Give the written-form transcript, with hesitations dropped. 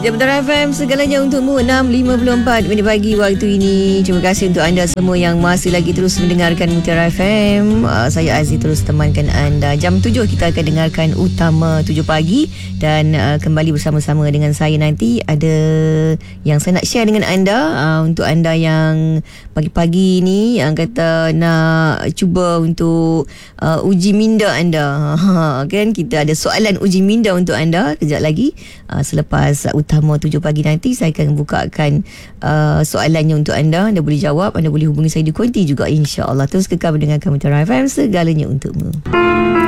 Jabatan FM segalanya untukmu 6.54 minit pagi waktu ini. Terima kasih untuk anda semua yang masih lagi terus mendengarkan Mutiara FM. Saya Aziz terus temankan anda. Jam 7 kita akan dengarkan Utama 7 pagi. Dan kembali bersama-sama dengan saya nanti. Ada yang saya nak share dengan anda. Untuk anda yang pagi-pagi ni yang kata nak cuba untuk uji minda anda. Kan kita ada soalan uji minda untuk anda kejap lagi. Selepas Utama 7 pagi nanti saya akan bukakan soalannya untuk anda. Anda boleh jawab, anda boleh hubungi saya di konti juga, insya-Allah. Terus kekal mendengarkan Mutiara FM, segalanya untukmu.